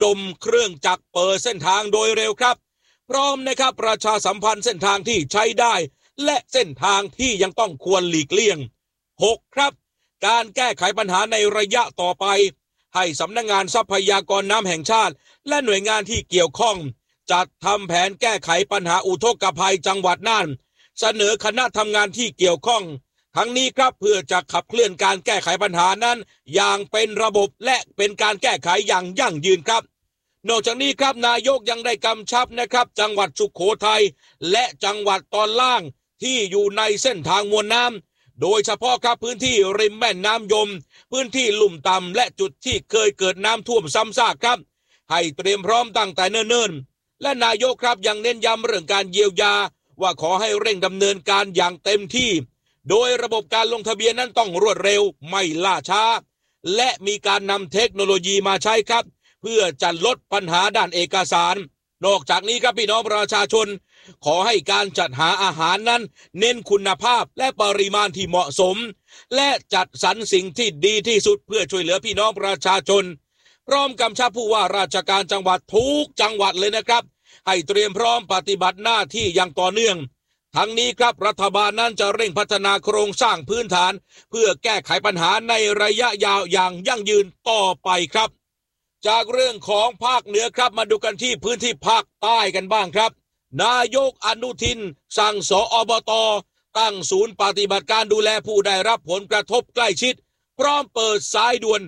มเครื่องจักรเปิดเส้นทางโดยเร็วครับพร้อมนะครับประชาสัมพันธ์เส้นทางที่ใช้ได้และเส้นทางที่ยังต้องควรหลีกเลี่ยง6ครับการแก้ไขปัญหาในระยะต่อไปให้สำนักงานทรัพยากรน้ำแห่งชาติและหน่วยงานที่เกี่ยวข้องจัดทำแผนแก้ไขปัญหาอุทกภัยจังหวัดน่านเสนอคณะทำงานที่เกี่ยวข้องทั้งนี้ครับเพื่อจะขับเคลื่อนการแก้ไขปัญหานั้นอย่างเป็นระบบและเป็นการแก้ไขอย่างยั่งยืนครับนอกจากนี้ครับนายกยังได้กำชับนะครับจังหวัดสุโขทัยและจังหวัดตอนล่างที่อยู่ในเส้นทางมวลน้ำโดยเฉพาะครับพื้นที่ริมแม่น้ำยมพื้นที่ลุ่มต่ำและจุดที่เคยเกิดน้ำท่วมซ้ำซากครับให้เตรียมพร้อมตั้งแต่เนิ่นๆและนายกครับยังเน้นย้ำเรื่องการเยียวยาว่าขอให้เร่งดำเนินการอย่างเต็มที่โดยระบบการลงทะเบียนนั้นต้องรวดเร็วไม่ล่าช้าและมีการนำเทคโนโลยีมาใช้ครับเพื่อจะลดปัญหาด้านเอกสารนอกจากนี้ครับพี่น้องประชาชนขอให้การจัดหาอาหารนั้นเน้นคุณภาพและปริมาณที่เหมาะสมและจัดสรรสิ่งที่ดีที่สุดเพื่อช่วยเหลือพี่น้องประชาชนพร้อมกำชับผู้ว่าราชการจังหวัดทุกจังหวัดเลยนะครับให้เตรียมพร้อมปฏิบัติหน้าที่อย่างต่อเนื่องทั้งนี้ครับรัฐบาลนั้นจะเร่งพัฒนาโครงสร้างพื้นฐานเพื่อแก้ไขปัญหาในระยะยาวอย่างยั่งยืนต่อไปครับจากเรื่องของภาคเหนือครับมาดูกันที่พื้นที่ภาคใต้กันบ้างครับนายกอนุทินสั่งสอบต.ตั้งศูนย์ปฏิบัติการดูแลผู้ได้รับผลกระทบใกล้ชิดพร้อมเปิดสายด่วน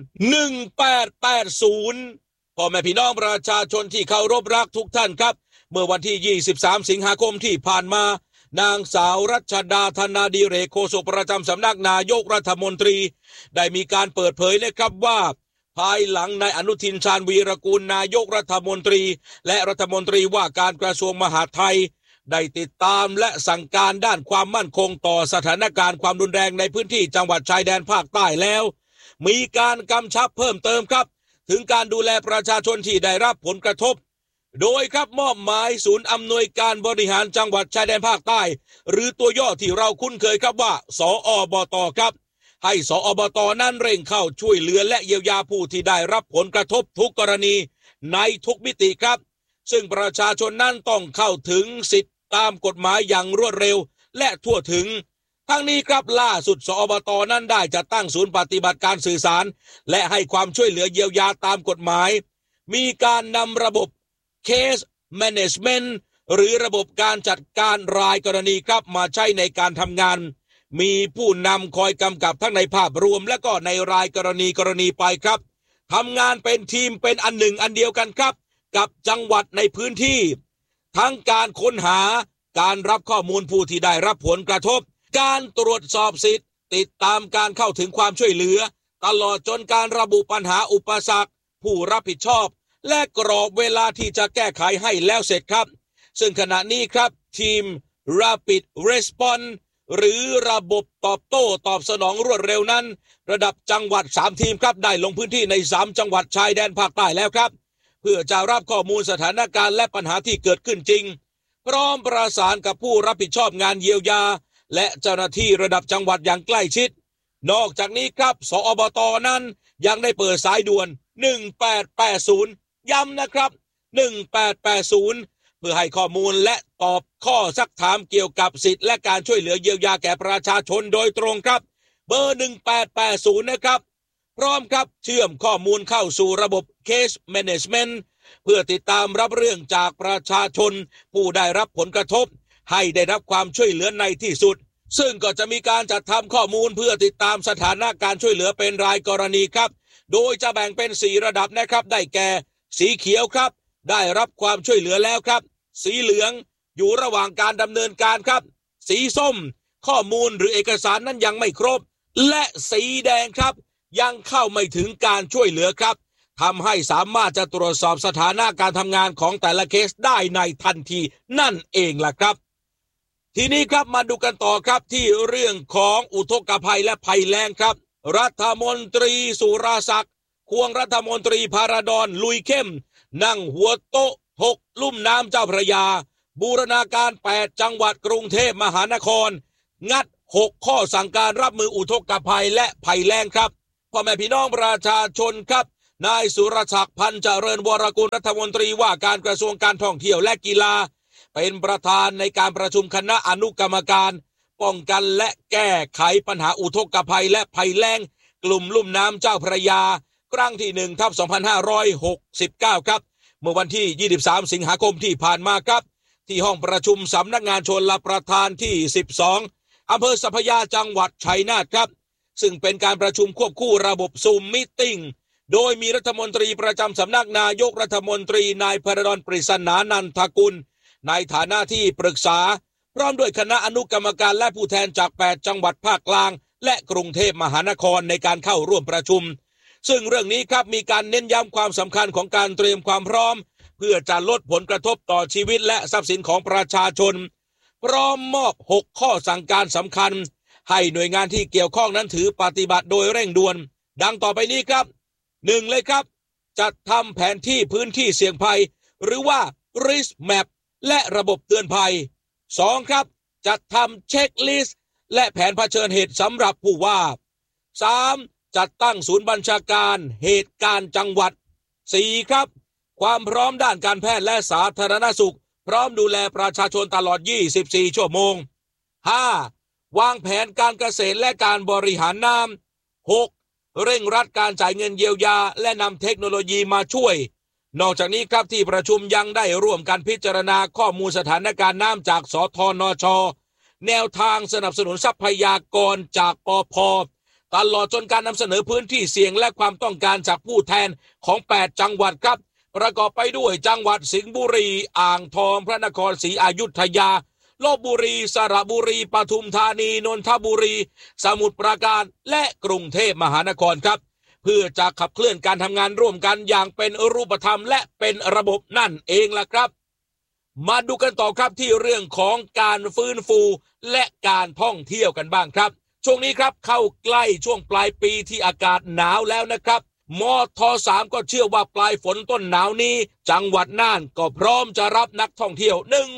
1880พ่อแม่พี่น้องประชาชนที่เคารพรักทุกท่านครับเมื่อวันที่23สิงหาคมที่ผ่านมานางสาวรัชดาธนาดิเรกโฆษกประจำสำนักนายกรัฐมนตรีได้มีการเปิดเผยนะครับว่าภายหลังนายอนุทินชาญวีรกูลนายกรัฐมนตรีและรัฐมนตรีว่าการกระทรวงมหาดไทยได้ติดตามและสั่งการด้านความมั่นคงต่อสถานการณ์ความรุนแรงในพื้นที่จังหวัดชายแดนภาคใต้แล้วมีการกำชับเพิ่มเติมครับถึงการดูแลประชาชนที่ได้รับผลกระทบโดยครับมอบหมายศูนย์อำนวยการบริหารจังหวัดชายแดนภาคใต้หรือตัวย่อที่เราคุ้นเคยครับว่าสอบต.ครับให้สอบต.นั้นเร่งเข้าช่วยเหลือและเยียวยาผู้ที่ได้รับผลกระทบทุกกรณีในทุกมิติครับซึ่งประชาชนนั้นต้องเข้าถึงสิทธิตามกฎหมายอย่างรวดเร็วและทั่วถึงทั้งนี้ครับล่าสุดสอบต.นั้นได้จัดตั้งศูนย์ปฏิบัติการสื่อสารและให้ความช่วยเหลือเยียวยาตามกฎหมายมีการนำระบบCase Management หรือระบบการจัดการรายกรณีครับมาใช้ในการทำงานมีผู้นำคอยกำกับทั้งในภาพรวมและก็ในรายกรณีไปครับทำงานเป็นทีมเป็นอันหนึ่งอันเดียวกันครับกับจังหวัดในพื้นที่ทั้งการค้นหาการรับข้อมูลผู้ที่ได้รับผลกระทบการตรวจสอบสิทธิ์ติดตามการเข้าถึงความช่วยเหลือตลอดจนการระบุปัญหาอุปสรรคผู้รับผิดชอบและกรอบเวลาที่จะแก้ไขให้แล้วเสร็จครับซึ่งขณะนี้ครับทีม Rapid Response หรือระบบตอบโต้ตอบสนองรวดเร็วนั้นระดับจังหวัด3ทีมครับได้ลงพื้นที่ใน3จังหวัดชายแดนภาคใต้แล้วครับเพื่อจะรับข้อมูลสถานการณ์และปัญหาที่เกิดขึ้นจริงพร้อมประสานกับผู้รับผิดชอบงานเยียวยาและเจ้าหน้าที่ระดับจังหวัดอย่างใกล้ชิดนอกจากนี้ครับสอบต.นั้นยังได้เปิดสายด่วน1880ย้ำนะครับ1880เพื่อให้ข้อมูลและตอบข้อซักถามเกี่ยวกับสิทธิและการช่วยเหลือเยียวยาแก่ประชาชนโดยตรงครับเบอร์1880นะครับพร้อมครับเชื่อมข้อมูลเข้าสู่ระบบ Case Management เพื่อติดตามรับเรื่องจากประชาชนผู้ได้รับผลกระทบให้ได้รับความช่วยเหลือในที่สุดซึ่งก็จะมีการจัดทำข้อมูลเพื่อติดตามสถานะการช่วยเหลือเป็นรายกรณีครับโดยจะแบ่งเป็น4ระดับนะครับได้แก่สีเขียวครับได้รับความช่วยเหลือแล้วครับสีเหลืองอยู่ระหว่างการดำเนินการครับสีส้มข้อมูลหรือเอกสารนั้นยังไม่ครบและสีแดงครับยังเข้าไม่ถึงการช่วยเหลือครับทำให้สามารถจะตรวจสอบสถานะการทำงานของแต่ละเคสได้ในทันทีนั่นเองล่ะครับทีนี้ครับมาดูกันต่อครับที่เรื่องของอุทกภัยและภัยแล้งครับรัฐมนตรีสุรศักดิ์ควงรัฐมนตรีพาราดอนลุยเข้มนั่งหัวโต๊ะถกลุ่มน้ำเจ้าพระยาบูรณาการ8จังหวัดกรุงเทพมหานครงัด6ข้อสั่งการรับมืออุทกภัยและภัยแล้งครับพ่อแม่พี่น้องประชาชนครับนายสุรศักดิ์พันธ์เจริญวรกุลรัฐมนตรีว่าการกระทรวงการท่องเที่ยวและกีฬาเป็นประธานในการประชุมคณะอนุกรรมการป้องกันและแก้ไขปัญหาอุทกภัยและภัยแล้งกลุ่มลุ่มน้ำเจ้าพระยาครั้งที่1/2569ครับเมื่อวันที่23สิงหาคมที่ผ่านมาครับที่ห้องประชุมสำนักงานชลประทานที่12อำเภอสัพพยาจังหวัดชัยนาทครับซึ่งเป็นการประชุมควบคู่ระบบซูมมีตติ้งโดยมีรัฐมนตรีประจำสำนักนายกรัฐมนตรีนายพระดลปริศนานันทกุลในฐานะที่ปรึกษาพร้อมด้วยคณะอนุกรรมการและผู้แทนจาก8จังหวัดภาคกลางและกรุงเทพมหานครในการเข้าร่วมประชุมซึ่งเรื่องนี้ครับมีการเน้นย้ำความสำคัญของการเตรียมความพร้อมเพื่อจะลดผลกระทบต่อชีวิตและทรัพย์สินของประชาชนพร้อมมอบ6ข้อสั่งการสำคัญให้หน่วยงานที่เกี่ยวข้องนั้นถือปฏิบัติโดยเร่งด่วนดังต่อไปนี้ครับ1เลยครับจัดทำแผนที่พื้นที่เสี่ยงภัยหรือว่า risk map และระบบเตือนภัย2ครับจัดทำเช็คลิสต์และแผนเผชิญเหตุสำหรับผู้ว่า3จัดตั้งศูนย์บัญชาการเหตุการณ์จังหวัด4ครับความพร้อมด้านการแพทย์และสาธารณสุขพร้อมดูแลประชาชนตลอด24ชั่วโมง5วางแผนการเกษตรและการบริหารน้ำ6เร่งรัดการจ่ายเงินเยียวยาและนำเทคโนโลยีมาช่วยนอกจากนี้ครับที่ประชุมยังได้ร่วมกันพิจารณาข้อมูลสถานการณ์น้ำจากสธนช.แนวทางสนับสนุนทรัพยากรจากปภ.ตลอดจนการนำเสนอพื้นที่เสี่ยงและความต้องการจากผู้แทนของ8จังหวัดครับประกอบไปด้วยจังหวัดสิงห์บุรีอ่างทองพระนครศรีอยุธยาลพบุรีสระบุรีปทุมธานีนนทบุรีสมุทรปราการและกรุงเทพมหานครครับเพื่อจะขับเคลื่อนการทำงานร่วมกันอย่างเป็นรูปธรรมและเป็นระบบนั่นเองล่ะครับมาดูกันต่อครับที่เรื่องของการฟื้นฟูและการท่องเที่ยวกันบ้างครับช่วงนี้ครับเข้าใกล้ช่วงปลายปีที่อากาศหนาวแล้วนะครับมท.3 ก็เชื่อว่าปลายฝนต้นหนาวนี้จังหวัดน่านก็พร้อมจะรับนักท่องเที่ยว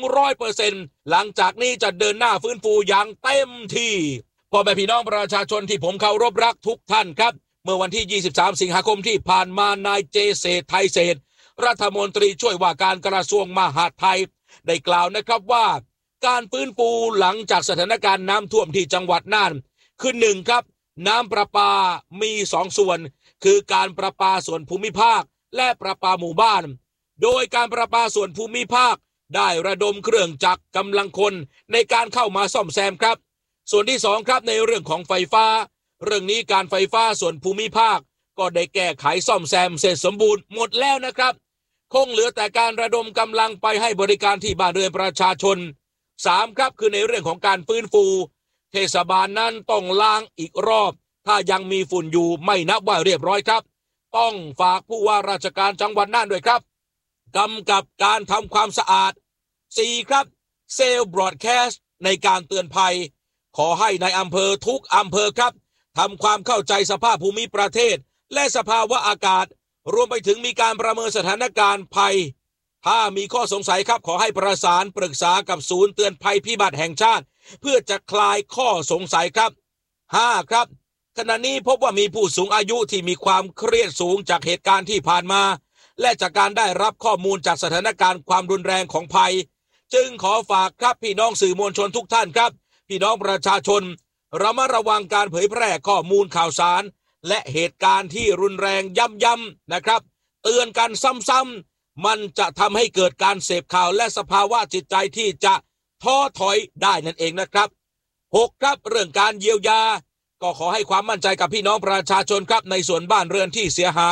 100% หลังจากนี้จะเดินหน้าฟื้นฟูอย่างเต็มที่พ่อแม่พี่น้องประชาชนที่ผมเคารพรักทุกท่านครับเมื่อวันที่23สิงหาคมที่ผ่านมานายเจเศรษฐ์ไทยเศรษฐ์รัฐมนตรีช่วยว่าการกระทรวงมหาดไทยได้กล่าวนะครับว่าการฟื้นฟูหลังจากสถานการณ์น้ำท่วมที่จังหวัดน่านคือ1ครับน้ำประปามี2ส่วนคือการประปาส่วนภูมิภาคและประปาหมู่บ้านโดยการประปาส่วนภูมิภาคได้ระดมเครื่องจักรกำลังคนในการเข้ามาซ่อมแซมครับส่วนที่2ครับในเรื่องของไฟฟ้าเรื่องนี้การไฟฟ้าส่วนภูมิภาคก็ได้แก้ไขซ่อมแซมเสร็จสมบูรณ์หมดแล้วนะครับคงเหลือแต่การระดมกำลังไปให้บริการที่บ้านเรือนประชาชน3ครับคือในเรื่องของการฟื้นฟูเทศบาลนั้นต้องล้างอีกรอบถ้ายังมีฝุ่นอยู่ไม่นับว่าเรียบร้อยครับต้องฝากผู้ว่าราชการจังหวัดน่านด้วยครับกำกับการทำความสะอาด4ครับเซลล์บรอดแคสต์ในการเตือนภัยขอให้ในอำเภอทุกอำเภอครับทำความเข้าใจสภาพภูมิประเทศและสภาวะอากาศรวมไปถึงมีการประเมินสถานการณ์ภัยถ้ามีข้อสงสัยครับขอให้ประสานปรึกษากับศูนย์เตือนภัยพิบัติแห่งชาติเพื่อจะคลายข้อสงสัยครับ5ครับขณะนี้พบว่ามีผู้สูงอายุที่มีความเครียดสูงจากเหตุการณ์ที่ผ่านมาและจากการได้รับข้อมูลจากสถานการณ์ความรุนแรงของภัยจึงขอฝากครับพี่น้องสื่อมวลชนทุกท่านครับพี่น้องประชาชนระมัดระวังการเผยแพร่ข้อมูลข่าวสารและเหตุการณ์ที่รุนแรงย้ำๆนะครับเตือนกันซ้ำๆมันจะทำให้เกิดการเสพข่าวและสภาวะจิตใจที่จะท้อถอยได้นั่นเองนะครับ6ครับเรื่องการเยียวยาก็ขอให้ความมั่นใจกับพี่น้องประชาชนครับในส่วนบ้านเรือนที่เสียหาย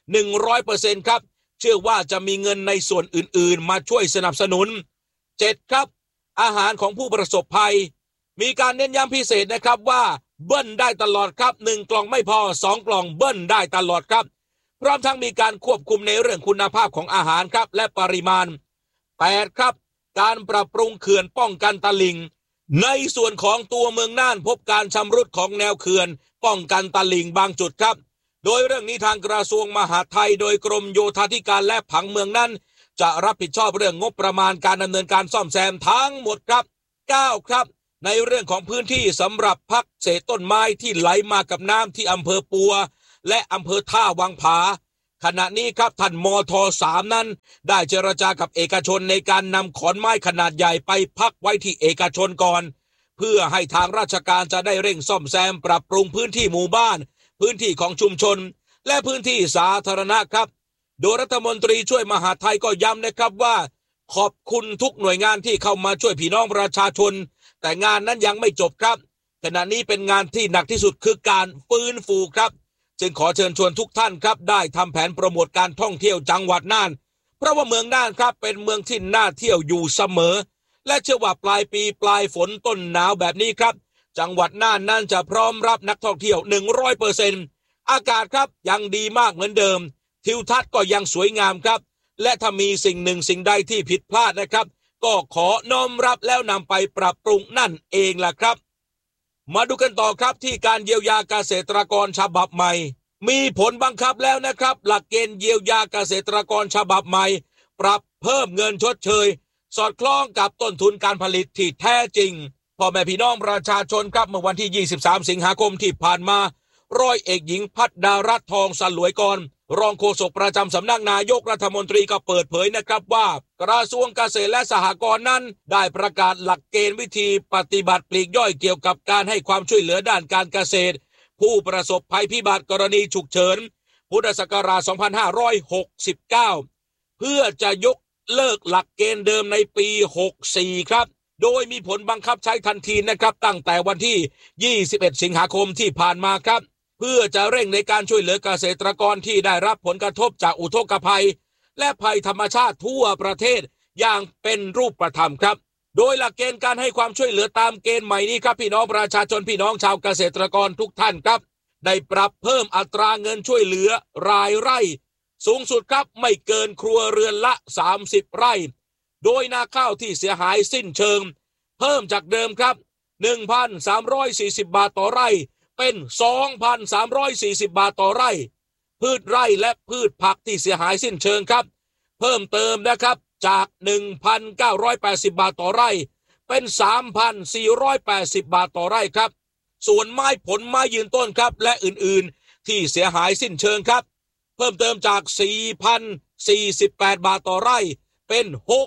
100% ครับเชื่อว่าจะมีเงินในส่วนอื่นๆมาช่วยสนับสนุน7ครับอาหารของผู้ประสบภัยมีการเน้นย้ำพิเศษนะครับว่าเบิ้ลได้ตลอดครับ1กล่องไม่พอ2กล่องเบิ้ลได้ตลอดครับพร้อมทั้งมีการควบคุมในเรื่องคุณภาพของอาหารครับและปริมาณ8ครับการปรับปรุงเขื่อนป้องกันตลิ่งในส่วนของตัวเมืองน่านพบการชำรุดของแนวเขื่อนป้องกันตลิ่งบางจุดครับโดยเรื่องนี้ทางกระทรวงมหาดไทยโดยกรมโยธาธิการและผังเมืองนั้นจะรับผิดชอบเรื่องงบประมาณการดำเนินการซ่อมแซมทั้งหมดครับ9ครับในเรื่องของพื้นที่สำหรับพักเศษต้นไม้ที่ไหลมากับน้ำที่อำเภอปัวและอำเภอท่าวังผาขณะนี้ครับท่านมท3นั้นได้เจรจากับเอกชนในการนำขอนไม้ขนาดใหญ่ไปพักไว้ที่เอกชนก่อนเพื่อให้ทางราชการจะได้เร่งซ่อมแซมปรับปรุงพื้นที่หมู่บ้านพื้นที่ของชุมชนและพื้นที่สาธารณะครับโดยรัฐมนตรีช่วยมหาดไทยก็ย้ำนะครับว่าขอบคุณทุกหน่วยงานที่เข้ามาช่วยพี่น้องประชาชนแต่งานนั้นยังไม่จบครับขณะนี้เป็นงานที่หนักที่สุดคือการฟื้นฟูครับจึงขอเชิญชวนทุกท่านครับได้ทำแผนโปรโมทการท่องเที่ยวจังหวัดน่านเพราะว่าเมืองน่านครับเป็นเมืองที่น่าเที่ยวอยู่เสมอและเชื่อว่าปลายปีปลายฝนต้นหนาวแบบนี้ครับจังหวัดน่านนั้นจะพร้อมรับนักท่องเที่ยว 100% อากาศครับยังดีมากเหมือนเดิมทิวทัศน์ก็ยังสวยงามครับและถ้ามีสิ่งหนึ่งสิ่งใดที่ผิดพลาดนะครับก็ขอน้อมรับแล้วนำไปปรับปรุงนั่นเองล่ะครับมาดูกันต่อครับที่การเยียวยาเกษตรกรฉบับใหม่มีผลบังคับแล้วนะครับหลักเกณฑ์เยียวยาเกษตรกรฉบับใหม่ปรับเพิ่มเงินชดเชยสอดคล้องกับต้นทุนการผลิตที่แท้จริงพ่อแม่พี่น้องประชาชนครับเมื่อวันที่23สิงหาคมที่ผ่านมาร้อยเอกหญิงพัฒดารัตน์ทองสลวยกรรองโฆษกประจำสำนักนายกรัฐมนตรีก็เปิดเผยนะครับว่ากระทรวงเกษตรและสหกรณ์นั้นได้ประกาศหลักเกณฑ์วิธีปฏิบัติปลีกย่อยเกี่ยวกับการให้ความช่วยเหลือด้านการเกษตรผู้ประสบภัยพิบัติกรณีฉุกเฉินพุทธศักราช 2569 เพื่อจะยกเลิกหลักเกณฑ์เดิมในปี 64 ครับโดยมีผลบังคับใช้ทันทีนะครับตั้งแต่วันที่ 21 สิงหาคมที่ผ่านมาครับเพื่อจะเร่งในการช่วยเหลือเกษตรกรที่ได้รับผลกระทบจากอุทกภัยและภัยธรรมชาติทั่วประเทศอย่างเป็นรูปธรรมครับโดยหลักเกณฑ์การให้ความช่วยเหลือตามเกณฑ์ใหม่นี้ครับพี่น้องประชาชนพี่น้องชาวเกษตรกรทุกท่านครับได้ปรับเพิ่มอัตราเงินช่วยเหลือรายไร่สูงสุดครับไม่เกินครัวเรือนละ30ไร่โดยนาข้าวที่เสียหายสิ้นเชิงเพิ่มจากเดิมครับ 1,340 บาทต่อไร่เป็น 2,340 บาทต่อไร่พืชไร่และพืชผักที่เสียหายสิ้นเชิงครับเพิ่มเติมนะครับจาก 1,980 บาทต่อไร่เป็น 3,480 บาทต่อไร่ครับส่วนไม้ผลไม้ยืนต้นครับและอื่นๆที่เสียหายสิ้นเชิงครับเพิ่มเติมจาก 4,048 บาทต่อไร่เป็น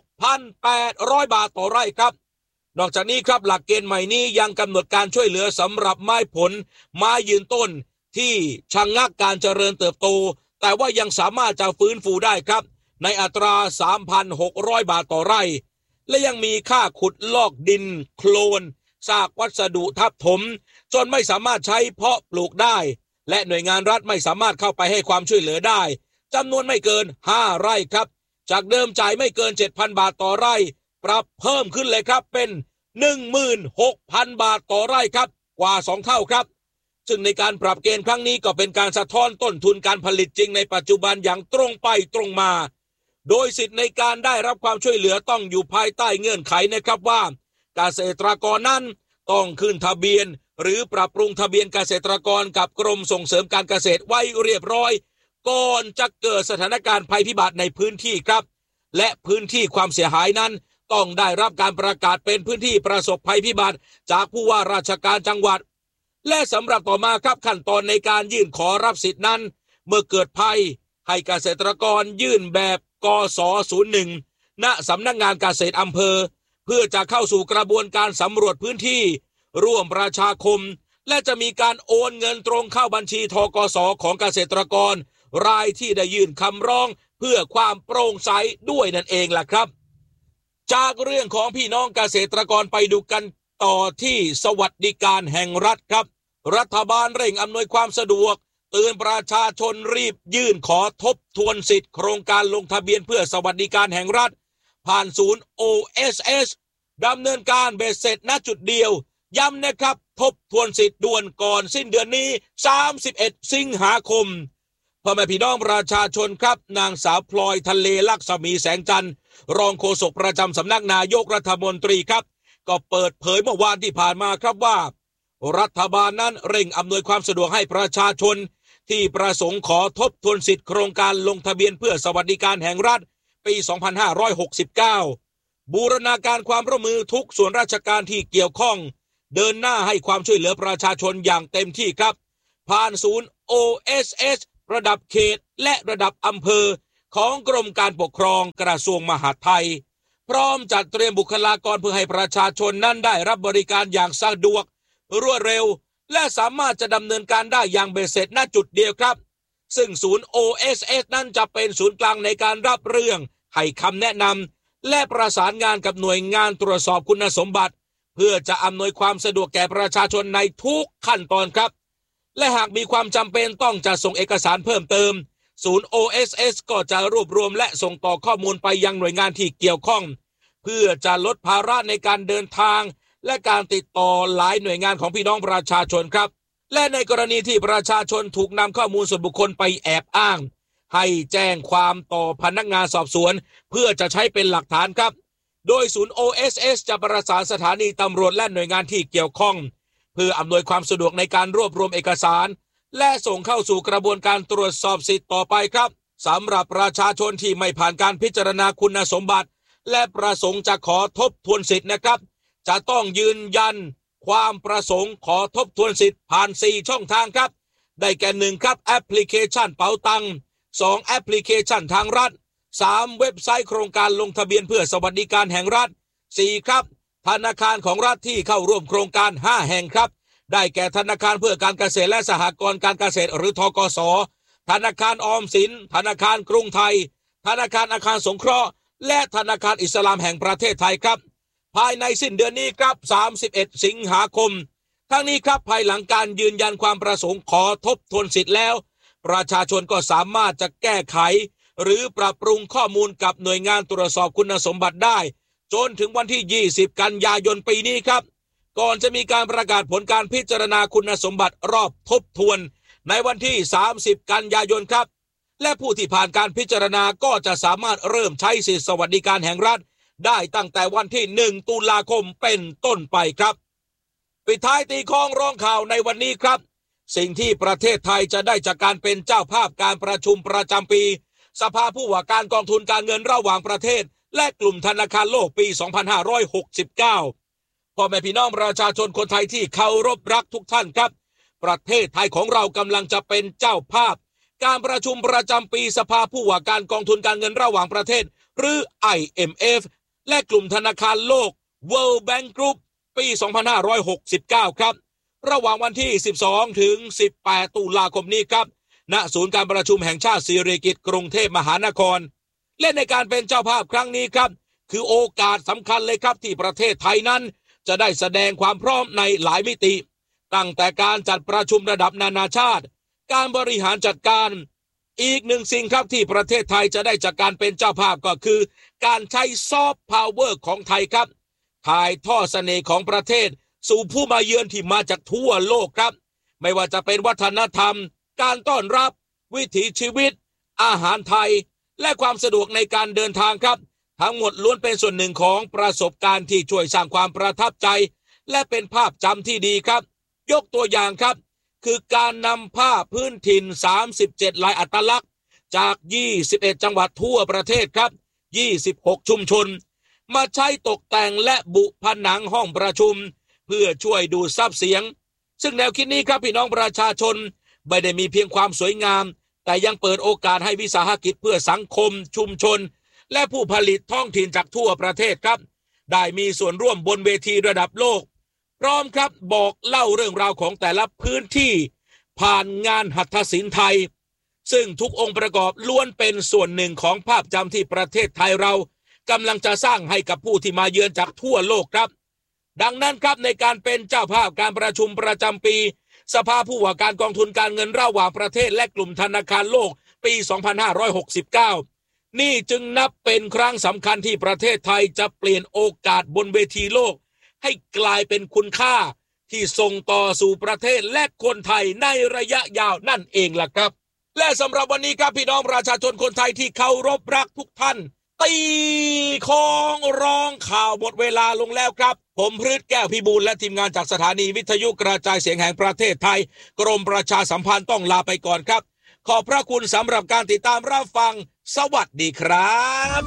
6,800 บาทต่อไร่ครับนอกจากนี้ครับหลักเกณฑ์ใหม่นี้ยังกำหนดการช่วยเหลือสำหรับไม้ผลไม้ยืนต้นที่ชะงักการเจริญเติบโตแต่ว่ายังสามารถจะฟื้นฟูได้ครับในอัตรา 3,600 บาทต่อไร่และยังมีค่าขุดลอกดินโคลนซากวัสดุทับถมจนไม่สามารถใช้เพาะปลูกได้และหน่วยงานรัฐไม่สามารถเข้าไปให้ความช่วยเหลือได้จำนวนไม่เกิน5ไร่ครับจากเดิมจ่ายไม่เกิน 7,000 บาทต่อไร่ปรับเพิ่มขึ้นเลยครับเป็น 16,000 บาทต่อไร่ครับกว่า2เท่าครับซึ่งในการปรับเกณฑ์ครั้งนี้ก็เป็นการสะท้อนต้นทุนการผลิตจริงในปัจจุบันอย่างตรงไปตรงมาโดยสิทธิ์ในการได้รับความช่วยเหลือต้องอยู่ภายใต้เงื่อนไขนะครับว่าเกษตรกรนั้นต้องขึ้นทะเบียนหรือปรับปรุงทะเบียนเกษตรกรกับกรมส่งเสริมการเกษตรไว้เรียบร้อยก่อนจะเกิดสถานการณ์ภัยพิบัติในพื้นที่ครับและพื้นที่ความเสียหายนั้นต้องได้รับการประกาศเป็นพื้นที่ประสบภัยพิบัติจากผู้ว่าราชการจังหวัดและสำหรับต่อมาครับขั้นตอนในการยื่นขอรับสิทธินั้นเมื่อเกิดภัยให้เกษตรกรยื่นแบบกส01ณสำนักงานเกษตรอำเภอเพื่อจะเข้าสู่กระบวนการสำรวจพื้นที่ร่วมประชาคมและจะมีการโอนเงินตรงเข้าบัญชีธกสของเกษตรกรรายที่ได้ยื่นคำร้องเพื่อความโปร่งใสด้วยนั่นเองล่ะครับจากเรื่องของพี่น้องเกษตรกรไปดูกันต่อที่สวัสดิการแห่งรัฐครับรัฐบาลเร่งอำนวยความสะดวกเตือนประชาชนรีบยื่นขอทบทวนสิทธิ์โครงการลงทะเบียนเพื่อสวัสดิการแห่งรัฐผ่านศูนย์ OSS ดำเนินการเบ็ดเสร็จณจุดเดียวย้ำนะครับทบทวนสิทธิ์ด่วนก่อนสิ้นเดือนนี้31 สิงหาคมพ่อแม่พี่น้องประชาชนครับนางสาวพลอยทะเลลักษมีแสงจันทร์รองโฆษกประจำสำนักนายกรัฐมนตรีครับก็เปิดเผยเมื่อวานที่ผ่านมาครับว่ารัฐบาลนั้นเร่งอำนวยความสะดวกให้ประชาชนที่ประสงค์ขอทบทวนสิทธิ์โครงการลงทะเบียนเพื่อสวัสดิการแห่งรัฐปี 2569 บูรณาการความร่วมมือทุกส่วนราชการที่เกี่ยวข้องเดินหน้าให้ความช่วยเหลือประชาชนอย่างเต็มที่ครับผ่านศูนย์ OSS ระดับเขตและระดับอำเภอของกรมการปกครองกระทรวงมหาดไทยพร้อมจัดเตรียมบุคลากรเพื่อให้ประชาชนนั้นได้รับบริการอย่างสะดวกรวดเร็วและสามารถจะดำเนินการได้อย่างเบ็ดเสร็จณจุดเดียวครับซึ่งศูนย์ OSS นั้นจะเป็นศูนย์กลางในการรับเรื่องให้คำแนะนำและประสานงานกับหน่วยงานตรวจสอบคุณสมบัติเพื่อจะอำนวยความสะดวกแก่ประชาชนในทุกขั้นตอนครับและหากมีความจำเป็นต้องจะส่งเอกสารเพิ่มเติมศูนย์ OSS ก็จะรวบรวมและส่งต่อข้อมูลไปยังหน่วยงานที่เกี่ยวข้องเพื่อจะลดภาระในการเดินทางและการติดต่อหลายหน่วยงานของพี่น้องประชาชนครับและในกรณีที่ประชาชนถูกนำข้อมูลส่วนบุคคลไปแอบอ้างให้แจ้งความต่อพนักงานสอบสวนเพื่อจะใช้เป็นหลักฐานครับโดยศูนย์ OSS จะประสานสถานีตำรวจและหน่วยงานที่เกี่ยวข้องเพื่ออำนวยความสะดวกในการรวบรวมเอกสารและส่งเข้าสู่กระบวนการตรวจสอบสิทธิ์ต่อไปครับสำหรับประชาชนที่ไม่ผ่านการพิจารณาคุณสมบัติและประสงค์จะขอทบทวนสิทธิ์นะครับจะต้องยืนยันความประสงค์ขอทบทวนสิทธิ์ผ่าน4ช่องทางครับได้แก่1ครับแอปพลิเคชันเป๋าตังค์2แอปพลิเคชันทางรัฐ3เว็บไซต์โครงการลงทะเบียนเพื่อสวัสดิการแห่งรัฐ4ครับธนาคารของรัฐที่เข้าร่วมโครงการ5แห่งครับได้แก่ธนาคารเพื่อการเกษตรและสหกรณ์การเกษตรหรือธกส.ธนาคารออมสินธนาคารกรุงไทยธนาคารอาคารสงเคราะห์และธนาคารอิสลามแห่งประเทศไทยครับภายในสิ้นเดือนนี้ครับ31สิงหาคมทั้งนี้ครับภายหลังการยืนยันความประสงค์ขอทบทวนสิทธิ์แล้วประชาชนก็สามารถจะแก้ไขหรือปรับปรุงข้อมูลกับหน่วยงานตรวจสอบคุณสมบัติได้จนถึงวันที่20กันยายนปีนี้ครับก่อนจะมีการประกาศผลการพิจารณาคุณสมบัติรอบทบทวนในวันที่30กันยายนครับและผู้ที่ผ่านการพิจารณาก็จะสามารถเริ่มใช้สิทธิสวัสดิการแห่งรัฐได้ตั้งแต่วันที่1ตุลาคมเป็นต้นไปครับปิดท้ายตีคล้องร้องข่าวในวันนี้ครับสิ่งที่ประเทศไทยจะได้จากการเป็นเจ้าภาพการประชุมประจำปีสภาผู้ว่าการกองทุนการเงินระหว่างประเทศและกลุ่มธนาคารโลกปี2569พ่อแม่พี่น้องประชาชนคนไทยที่เคารพรักทุกท่านครับประเทศไทยของเรากำลังจะเป็นเจ้าภาพการประชุมประจำปีสภาผู้ว่าการกองทุนการเงินระหว่างประเทศหรือ IMF และกลุ่มธนาคารโลก World Bank Group ปี2569ครับระหว่างวันที่12ถึง18ตุลาคมนี้ครับณศูนย์การประชุมแห่งชาติสิริกิติ์กรุงเทพมหานครและในการเป็นเจ้าภาพครั้งนี้ครับคือโอกาสสำคัญเลยครับที่ประเทศไทยนั้นจะได้แสดงความพร้อมในหลายมิติตั้งแต่การจัดประชุมระดับนานาชาติการบริหารจัดการอีกหนึ่งสิ่งครับที่ประเทศไทยจะได้จากการเป็นเจ้าภาพก็คือการใช้ซอฟต์พาวเวอร์ของไทยครับถ่ายทอดเสน่ห์ของประเทศสู่ผู้มาเยือนที่มาจากทั่วโลกครับไม่ว่าจะเป็นวัฒนธรรมการต้อนรับวิถีชีวิตอาหารไทยและความสะดวกในการเดินทางครับทั้งหมดล้วนเป็นส่วนหนึ่งของประสบการณ์ที่ช่วยสร้างความประทับใจและเป็นภาพจำที่ดีครับยกตัวอย่างครับคือการนำผ้าพื้นถิ่น37ลายอัตลักษณ์จาก21จังหวัดทั่วประเทศครับ26ชุมชนมาใช้ตกแต่งและบุผนังห้องประชุมเพื่อช่วยดูดซับเสียงซึ่งแนวคิดนี้ครับพี่น้องประชาชนไม่ได้มีเพียงความสวยงามแต่ยังเปิดโอกาสให้วิสาหกิจเพื่อสังคมชุมชนและผู้ผลิตท้องถิ่นจากทั่วประเทศครับได้มีส่วนร่วมบนเวทีระดับโลกพร้อมครับบอกเล่าเรื่องราวของแต่ละพื้นที่ผ่านงานหัตถศิลป์ไทยซึ่งทุกองค์ประกอบล้วนเป็นส่วนหนึ่งของภาพจำที่ประเทศไทยเรากำลังจะสร้างให้กับผู้ที่มาเยือนจากทั่วโลกครับดังนั้นครับในการเป็นเจ้าภาพการประชุมประจำปีสภาผู้ว่าการกองทุนการเงินระหว่างประเทศและกลุ่มธนาคารโลกปี2569นี่จึงนับเป็นครั้งสำคัญที่ประเทศไทยจะเปลี่ยนโอกาสบนเวทีโลกให้กลายเป็นคุณค่าที่ส่งต่อสู่ประเทศและคนไทยในระยะยาวนั่นเองล่ะครับและสำหรับวันนี้ครับพี่น้องประชาชนคนไทยที่เคารพรักทุกท่านตีของร้องข่าวหมดเวลาลงแล้วครับผมพฤทธิ์แก้วพิบูลและทีมงานจากสถานีวิทยุกระจายเสียงแห่งประเทศไทยกรมประชาสัมพันธ์ต้องลาไปก่อนครับขอบพระคุณสำหรับการติดตามรับฟังสวัสดีครับ